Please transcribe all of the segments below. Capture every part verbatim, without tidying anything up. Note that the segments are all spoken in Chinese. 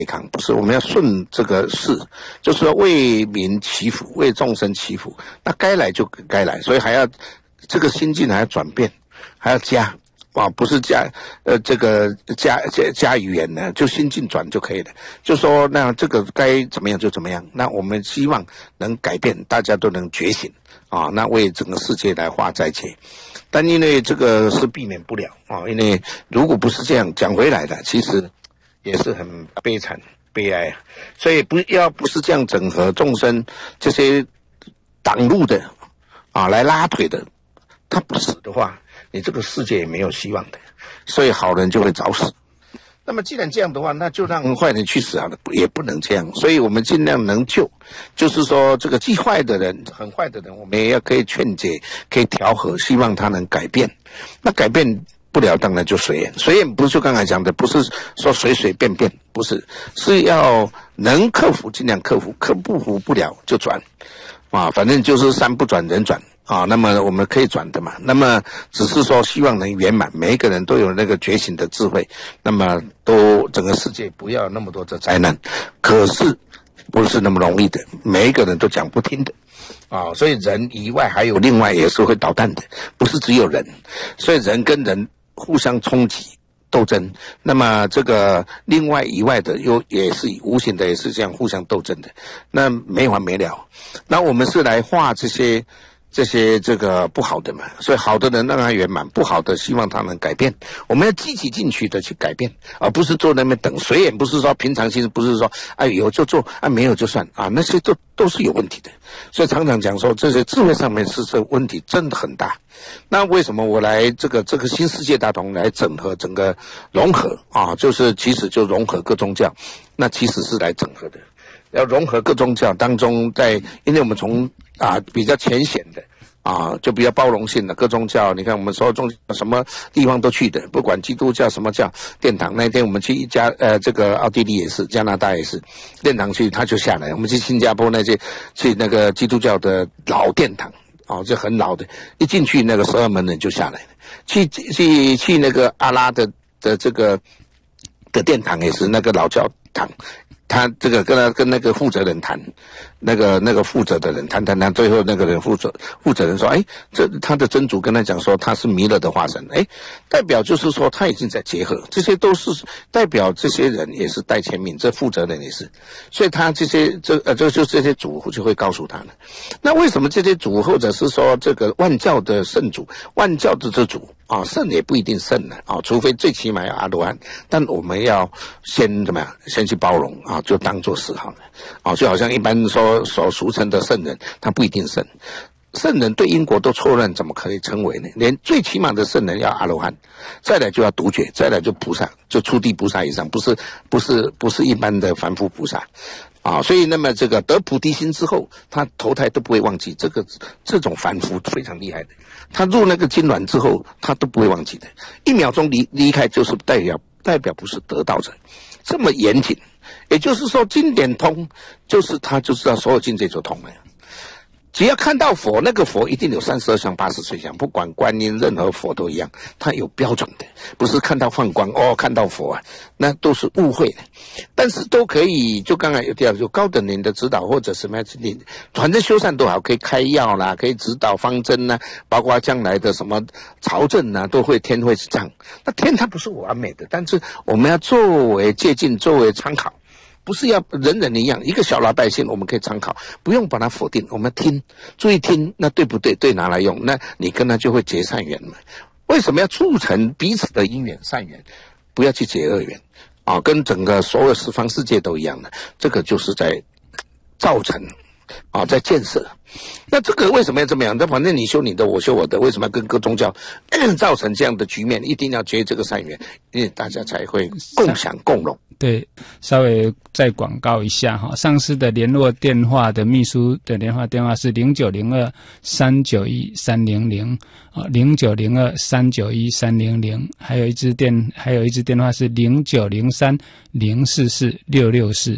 抗，不是，我们要顺这个势，就是说为民祈福，为众生祈福。那该来就该来，所以还要这个心境还要转变，还要加啊，不是加呃这个加加加语言呢，就心境转就可以了。就说那这个该怎么样就怎么样。那我们希望能改变，大家都能觉醒啊，那为整个世界来化灾劫。但因为这个是避免不了啊，因为如果不是这样讲回来的，其实也是很悲惨悲哀啊。所以不要不是这样整合众生这些挡路的啊，来拉腿的，他不死的话，你这个世界也没有希望的。所以好人就会早死。那么既然这样的话，那就让坏人去死啊，也不能这样。所以我们尽量能救，就是说这个既坏的人很坏的人，我们也要可以劝解，可以调和，希望他能改变。那改变不了，当然就随缘。随缘不是就刚才讲的，不是说随随便便，不是，是要能克服尽量克服，克不服不了就转啊，反正就是山不转人转啊。那么我们可以转的嘛，那么只是说希望能圆满，每一个人都有那个觉醒的智慧，那么都整个世界不要那么多的灾难。可是不是那么容易的，每一个人都讲不听的啊，所以人以外还有另外也是会捣蛋的，不是只有人，所以人跟人互相冲击斗争，那么这个另外以外的又也是无形的，也是这样互相斗争的，那没完没了。那我们是来化这些这些这个不好的嘛，所以好的人让他圆满，不好的希望他能改变。我们要积极进取的去改变，而不是坐那边等。随缘不是说平常心，不是说啊有就做啊没有就算啊，那些都都是有问题的。所以常常讲说这些智慧上面是这问题真的很大。那为什么我来这个这个新世界大同来整合整个融合啊？就是其实就融合各宗教，那其实是来整合的。要融合各宗教当中在，在因为我们从啊比较浅显的啊，就比较包容性的各宗教，你看我们所有宗教什么地方都去的，不管基督教什么教殿堂。那天我们去一家呃这个奥地利也是，加拿大也是，殿堂去他就下来。我们去新加坡那些去那个基督教的老殿堂啊，就很老的，一进去那个十二门人就下来了。去去去那个阿拉的的这个的殿堂也是那个老教堂。他这个跟他跟那个负责人谈，那个那个负责的人谈谈谈，最后那个人负责负责人说，哎，这他的真主跟他讲说他是弥勒的化身，哎，代表就是说他已经在结合，这些都是代表这些人也是带签名，这负责人也是，所以他这些这呃这就这些主就会告诉他了。那为什么这些主或者是说这个万教的圣主、万教的这主？啊，圣也不一定圣呢啊，除非最起码要阿罗汉，但我们要先怎么样？先去包容啊，就当作是好了啊，就好像一般说所俗称的圣人，他不一定圣，圣人对因果都错认，怎么可以称为呢？连最起码的圣人要阿罗汉，再来就要独觉，再来就菩萨，就初地菩萨以上，不是不是不是一般的凡夫菩萨。啊，所以那么这个得菩提心之后，他投胎都不会忘记这个这种凡夫非常厉害的。他入那个金銮之后，他都不会忘记的。一秒钟离离开，就是代表代表不是得道者，这么严谨。也就是说，经典通，就是他就知道所有境界就通了。只要看到佛，那个佛一定有三十二相、八十随相，不管观音任何佛都一样，它有标准的，不是看到放光哦，看到佛啊，那都是误会的。但是都可以，就刚才有提到，就高等人的指导或者什么样子，反正修善都好，可以开药啦，可以指导方针啦，包括将来的什么朝政啊，都会天会是这样。那天它不是完美的，但是我们要作为借鉴，作为参考。不是要人人一样，一个小老百姓我们可以参考，不用把它否定，我们听，注意听，那对不对？对拿来用，那你跟他就会结善缘嘛。为什么要促成彼此的因缘善缘？不要去结恶缘啊，跟整个所有十方世界都一样的，这个就是在造成啊，在建设。那这个为什么要这么样？那反正你修你的，我修我的，为什么要跟各宗教造成这样的局面？一定要结这个善缘，因为大家才会共享共荣。 对，稍微再广告一下哈，上司的联络电话的秘书的电话电话是零九零二三九一三零零啊，零九零二三九一三零零，还有一支电还有一支电话是零九零三零四四六六四。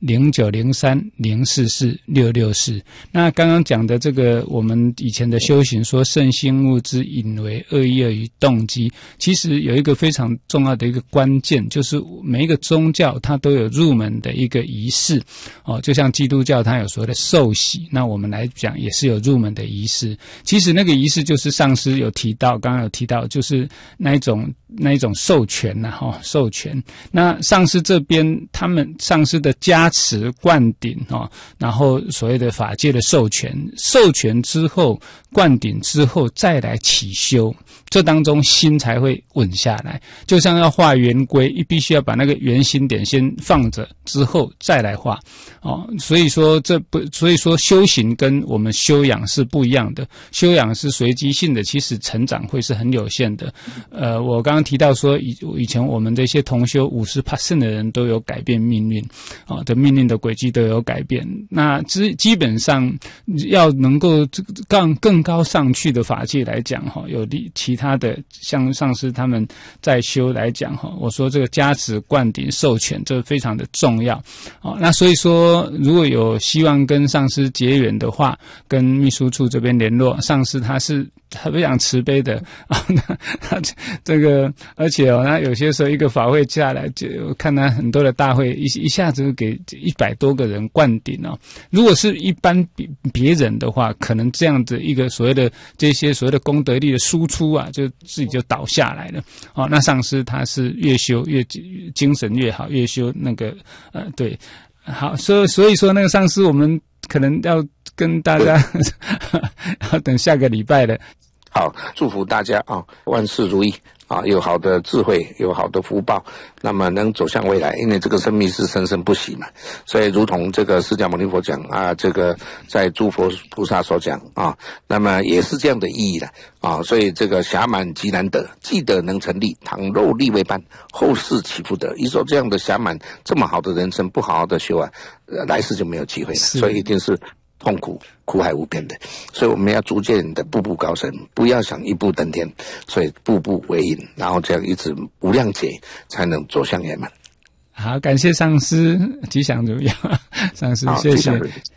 零九零三零四四六六四。那刚刚讲的这个，我们以前的修行说圣心物之引为恶意于动机，其实有一个非常重要的一个关键，就是每一个宗教它都有入门的一个仪式哦，就像基督教它有所谓的受洗，那我们来讲也是有入门的仪式。其实那个仪式就是上师有提到，刚刚有提到，就是那一种那一种授权呐、啊，哈、哦，授权。那上师这边他们上师的加持灌顶哦，然后所谓的法界的授权，授权之后灌顶之后再来起修，这当中心才会稳下来。就像要画圆规，必须要把那个圆心点先放着，之后再来画哦。所以说这不，所以说修行跟我们修养是不一样的。修养是随机性的，其实成长会是很有限的。呃，我刚刚提到说，以以前我们这些同修五十 percent 的人都有改变命运啊、哦、的命运的轨迹都有改变。那基基本上要能够更更高上去的法界来讲哈，有其他的像上师他们在修来讲哈，我说这个加持灌顶授权这非常的重要哦。那所以说，如果有希望跟上师结缘的话，跟秘书处这边联络，上师他是他非常慈悲的啊、哦。那他这个，而且哦，那有些时候一个法会下来，就看他很多的大会，一一下子给一百多个人灌顶哦。如果是一般别别人的话，可能这样子一个所谓的这些所谓的功德力的输出啊，就自己就倒下来了。哦，那上师他是越修越精神越好，越修那个呃对，好，所以所以说那个上师我们可能要跟大家要等下个礼拜了。 好，祝福大家啊，万事如意啊，有好的智慧，有好的福报，那么能走向未来。因为这个生命是生生不息嘛，所以如同这个释迦牟尼佛讲啊，这个在诸佛菩萨所讲啊，那么也是这样的意义的啊。所以这个暇满极难得，既得能成立，倘若立未班，后世岂复得？一说这样的暇满，这么好的人生，不好好的修啊，来世就没有机会了。所以一定是痛苦苦海无边的，所以我们要逐渐的步步高升，不要想一步登天，所以步步为营，然后这样一直无量劫才能走向圆满。 好，感谢上师，吉祥如意，上师谢谢。